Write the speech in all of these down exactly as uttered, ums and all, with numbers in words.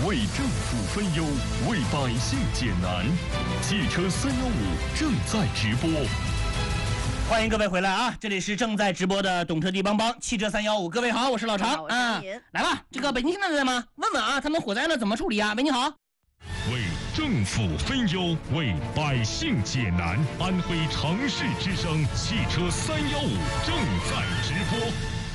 为政府分忧，为百姓解难。汽车三一五正在直播。 欢迎各位回来啊！这里是正在直播的懂车帝帮帮汽车三一五，各位好，我是老常啊。来吧，这个北京现在在吗？问问啊，他们火灾了怎么处理啊？喂，你好。 为政府分忧，为百姓解难。安徽城市之声汽车三一五正在直播。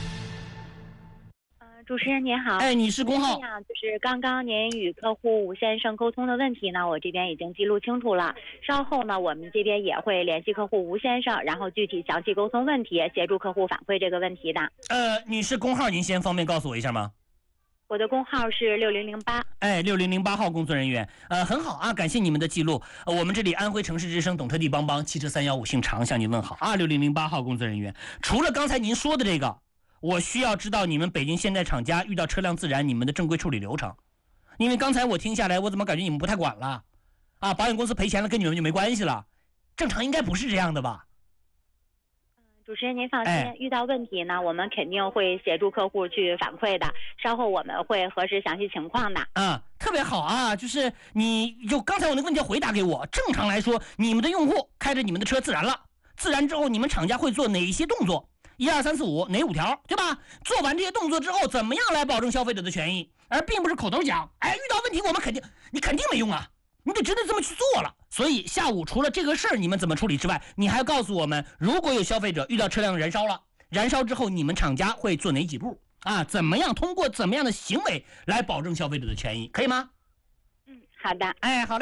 主持人您好， 哎，你是工号？ 就是刚刚您与客户吴先生沟通的问题呢，我这边已经记录清楚了。稍后呢，我们这边也会联系客户吴先生，然后具体详细沟通问题，协助客户反馈这个问题的。 呃，女士工号您先方便告诉我一下吗？ 我的工号是六零零八。 哎，六零零八号工作人员，呃，很好啊，感谢你们的记录。呃、我们这里安徽城市之声懂车帝帮帮汽车三一五姓常向您问好啊，六零零八号工作人员。除了刚才您说的这个。我需要知道你们北京现代厂家遇到车辆自燃，你们的正规处理流程。因为刚才我听下来，我怎么感觉你们不太管了？啊，保险公司赔钱了，跟你们就没关系了。正常应该不是这样的吧？ 主持人您放心， 哎、 遇到问题呢，我们肯定会协助客户去反馈的。稍后我们会核实详细情况的。 啊，特别好啊！就是你就刚才我那个问题要回答给我。正常来说，你们的用户开着你们的车自燃了，自燃之后，你们厂家会做哪些动作？一二三四五哪五条，对吧？做完这些动作之后，怎么样来保证消费者的权益，而并不是口头讲。哎，遇到问题我们肯定，你肯定没用啊，你得真的这么去做了。所以下午除了这个事儿你们怎么处理之外，你还要告诉我们，如果有消费者遇到车辆燃烧了，燃烧之后你们厂家会做哪几步啊？怎么样通过怎么样的行为来保证消费者的权益，可以吗？ 嗯，好的。 哎，好嘞。